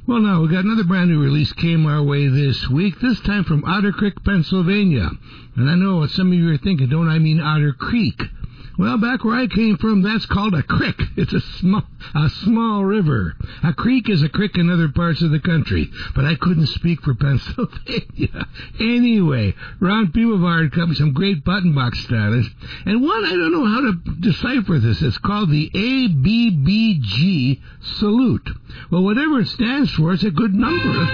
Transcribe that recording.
Well, now, we got another brand new release came our way this week, this time from Otter Creek, Pennsylvania. And I know what some of you are thinking, don't I mean Otter Creek? Well, back where I came from, that's called a crick. It's a small river. A creek is a crick in other parts of the country, but I couldn't speak for Pennsylvania. Anyway, Ron Boulevard cut me some great button box status, and one, I don't know how to decipher this. It's called the ABBG Salute. Well, whatever it stands for, it's a good number.